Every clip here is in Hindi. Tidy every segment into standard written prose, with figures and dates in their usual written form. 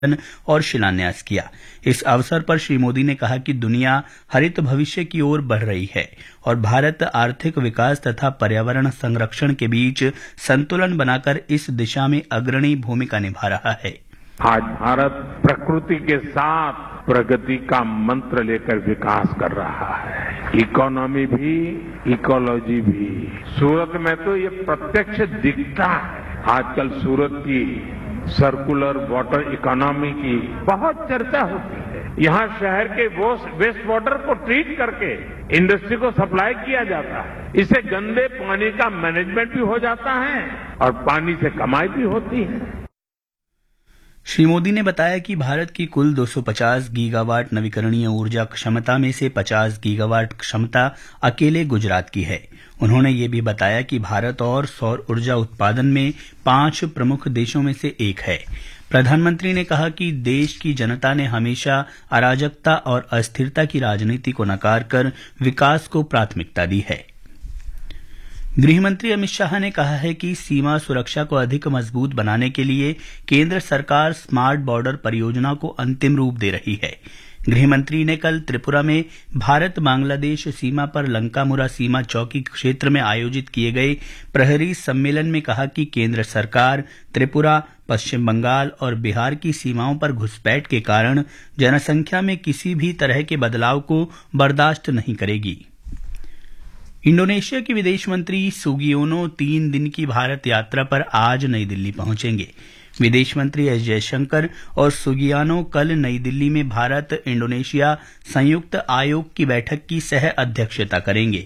और शिलान्यास किया। इस अवसर पर श्री मोदी ने कहा कि दुनिया हरित भविष्य की ओर बढ़ रही है और भारत आर्थिक विकास तथा पर्यावरण संरक्षण के बीच संतुलन बनाकर इस दिशा में अग्रणी भूमिका निभा रहा है। आज भारत प्रकृति के साथ प्रगति का मंत्र लेकर विकास कर रहा है। इकोनॉमी भी, इकोलॉजी भी। सूरत में तो ये प्रत्यक्ष दिखता है। आजकल सूरत की सर्कुलर वाटर इकोनॉमी की बहुत चर्चा होती है। यहाँ शहर के वेस्ट वाटर को ट्रीट करके इंडस्ट्री को सप्लाई किया जाता है। इससे गंदे पानी का मैनेजमेंट भी हो जाता है और पानी से कमाई भी होती है। श्री मोदी ने बताया कि भारत की कुल 250 गीगावाट नवीकरणीय ऊर्जा क्षमता में से 50 गीगावाट क्षमता अकेले गुजरात की है। उन्होंने ये भी बताया कि भारत और सौर ऊर्जा उत्पादन में 5 प्रमुख देशों में से एक है। प्रधानमंत्री ने कहा कि देश की जनता ने हमेशा अराजकता और अस्थिरता की राजनीति को नकार कर विकास को प्राथमिकता दी है। गृहमंत्री अमित शाह ने कहा है कि सीमा सुरक्षा को अधिक मजबूत बनाने के लिए केंद्र सरकार स्मार्ट बॉर्डर परियोजना को अंतिम रूप दे रही है। गृहमंत्री ने कल त्रिपुरा में भारत बांग्लादेश सीमा पर लंकामुरा सीमा चौकी क्षेत्र में आयोजित किए गए प्रहरी सम्मेलन में कहा कि केंद्र सरकार त्रिपुरा, पश्चिम बंगाल और बिहार की सीमाओं पर घुसपैठ के कारण जनसंख्या में किसी भी तरह के बदलाव को बर्दाश्त नहीं करेगी। इंडोनेशिया के विदेश मंत्री सुगियोनो 3 दिन की भारत यात्रा पर आज नई दिल्ली पहुंचेंगे। विदेश मंत्री एस जयशंकर और सुगियानो कल नई दिल्ली में भारत इंडोनेशिया संयुक्त आयोग की बैठक की सह अध्यक्षता करेंगे।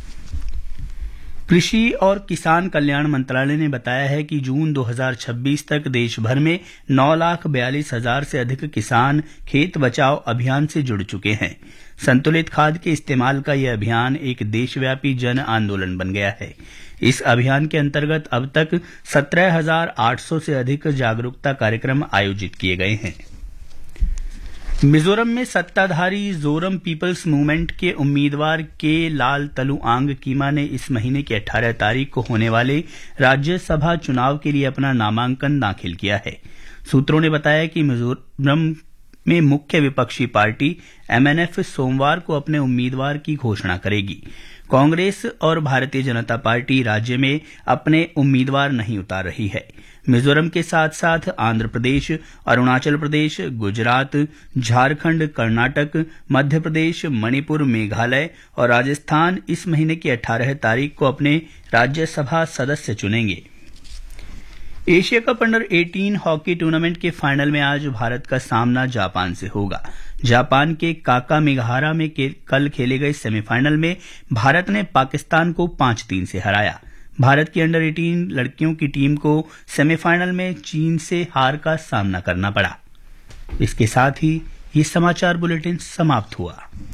कृषि और किसान कल्याण मंत्रालय ने बताया है कि जून 2026 तक देश भर में 9,42,000 से अधिक किसान खेत बचाओ अभियान से जुड़ चुके हैं। संतुलित खाद के इस्तेमाल का यह अभियान एक देशव्यापी जन आंदोलन बन गया है। इस अभियान के अंतर्गत अब तक 17,800 से अधिक जागरूकता कार्यक्रम आयोजित किए गए हैं। मिजोरम में सत्ताधारी जोरम पीपल्स मूवमेंट के उम्मीदवार के लाल तलुआंग कीमा ने इस महीने की 18 तारीख को होने वाले राज्यसभा चुनाव के लिए अपना नामांकन दाखिल किया है। सूत्रों ने बताया कि मिजोरम में मुख्य विपक्षी पार्टी एमएनएफ सोमवार को अपने उम्मीदवार की घोषणा करेगी। कांग्रेस और भारतीय जनता पार्टी राज्य में अपने उम्मीदवार नहीं उतार रही है। मिजोरम के साथ साथ आंध्र प्रदेश, अरुणाचल प्रदेश, गुजरात, झारखंड, कर्नाटक, मध्य प्रदेश, मणिपुर, मेघालय और राजस्थान इस महीने की 18 तारीख को अपने राज्यसभा सदस्य चुनेंगे। Asia cup under 18 hockey tournament के फाइनल में आज भारत का सामना जापान से होगा। जापान के काकामिगाहारा में कल खेले गए सेमीफाइनल में भारत ने पाकिस्तान को 5-3 से हराया। भारत की अंडर 18 लड़कियों की टीम को सेमीफाइनल में चीन से हार का सामना करना पड़ा। इसके साथ ही ये समाचार बुलेटिन समाप्त हुआ।